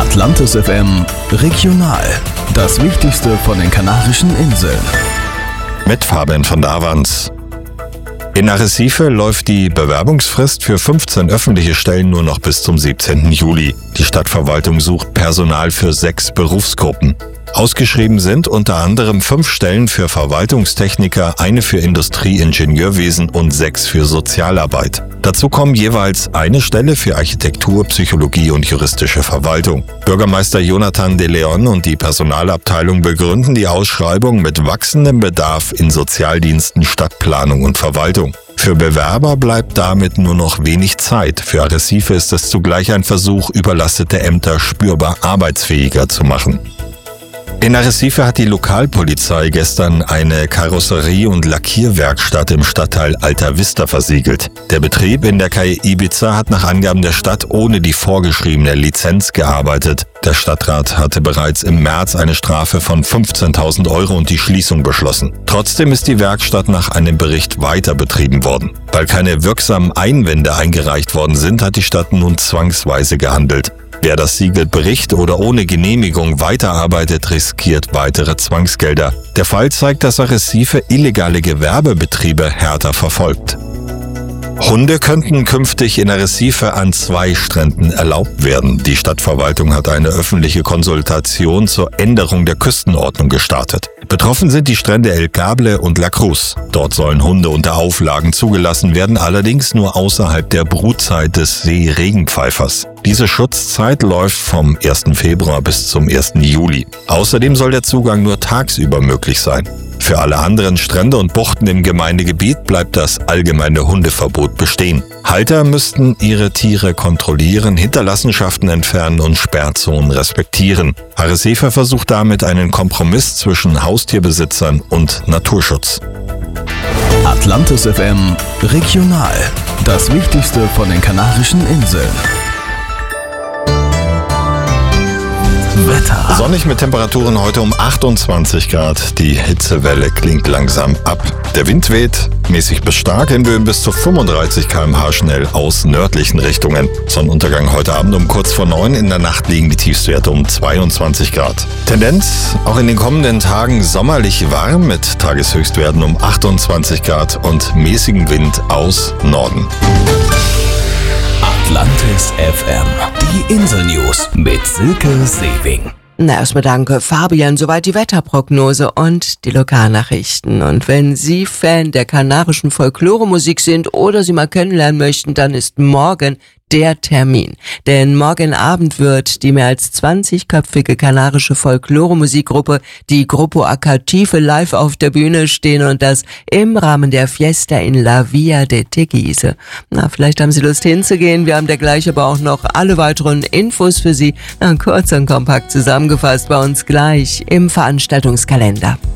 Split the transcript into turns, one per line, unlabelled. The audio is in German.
Atlantis FM Regional. Das Wichtigste von den Kanarischen Inseln.
Mit Fabian von Davans. In Arrecife läuft die Bewerbungsfrist für 15 öffentliche Stellen nur noch bis zum 17. Juli. Die Stadtverwaltung sucht Personal für 6 Berufsgruppen. Ausgeschrieben sind unter anderem 5 Stellen für Verwaltungstechniker, eine für Industrieingenieurwesen und 6 für Sozialarbeit. Dazu kommen jeweils eine Stelle für Architektur, Psychologie und juristische Verwaltung. Bürgermeister Jonathan de Leon und die Personalabteilung begründen die Ausschreibung mit wachsendem Bedarf in Sozialdiensten, Stadtplanung und Verwaltung. Für Bewerber bleibt damit nur noch wenig Zeit. Für Arrecife ist es zugleich ein Versuch, überlastete Ämter spürbar arbeitsfähiger zu machen. In Arrecife hat die Lokalpolizei gestern eine Karosserie- und Lackierwerkstatt im Stadtteil Alta Vista versiegelt. Der Betrieb in der Calle Ibiza hat nach Angaben der Stadt ohne die vorgeschriebene Lizenz gearbeitet. Der Stadtrat hatte bereits im März eine Strafe von 15.000 € und die Schließung beschlossen. Trotzdem ist die Werkstatt nach einem Bericht weiter betrieben worden. Weil keine wirksamen Einwände eingereicht worden sind, hat die Stadt nun zwangsweise gehandelt. Wer das Siegel bricht oder ohne Genehmigung weiterarbeitet, riskiert weitere Zwangsgelder. Der Fall zeigt, dass Arrecife illegale Gewerbebetriebe härter verfolgt. Hunde könnten künftig in Arrecife an 2 Stränden erlaubt werden. Die Stadtverwaltung hat eine öffentliche Konsultation zur Änderung der Küstenordnung gestartet. Betroffen sind die Strände El Cable und La Cruz. Dort sollen Hunde unter Auflagen zugelassen werden, allerdings nur außerhalb der Brutzeit des Seeregenpfeifers. Diese Schutzzeit läuft vom 1. Februar bis zum 1. Juli. Außerdem soll der Zugang nur tagsüber möglich sein. Für alle anderen Strände und Buchten im Gemeindegebiet bleibt das allgemeine Hundeverbot bestehen. Halter müssten ihre Tiere kontrollieren, Hinterlassenschaften entfernen und Sperrzonen respektieren. Arrecife versucht damit einen Kompromiss zwischen Haustierbesitzern und Naturschutz.
Atlantis FM Regional. Das Wichtigste von den Kanarischen Inseln. Wetter.
Sonnig mit Temperaturen heute um 28 Grad. Die Hitzewelle klingt langsam ab. Der Wind weht mäßig bis stark in Böen bis zu 35 km/h schnell aus nördlichen Richtungen. Sonnenuntergang heute Abend um kurz vor 9. In der Nacht liegen die Tiefstwerte um 22 Grad. Tendenz auch in den kommenden Tagen sommerlich warm mit Tageshöchstwerten um 28 Grad und mäßigem Wind aus Norden.
Atlantis FM. Die Insel-News mit Silke Sewing.
Erstmal danke, Fabian. Soweit die Wetterprognose und die Lokalnachrichten. Und wenn Sie Fan der kanarischen Folkloremusik sind oder sie mal kennenlernen möchten, dann ist morgen der Termin. Denn morgen Abend wird die mehr als 20-köpfige kanarische Folklore-Musikgruppe, die Grupo Acatife, live auf der Bühne stehen und das im Rahmen der Fiesta in La Villa de Teguise. Vielleicht haben Sie Lust hinzugehen. Wir haben dergleich aber auch noch alle weiteren Infos für Sie kurz und kompakt zusammengefasst bei uns gleich im Veranstaltungskalender.